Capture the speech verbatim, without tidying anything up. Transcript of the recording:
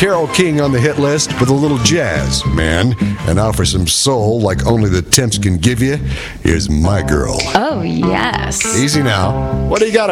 Carole King on the hit list with a little jazz, man. And now for some soul like only the Temps can give you, here's My Girl. Oh, yes. Easy now. What do you got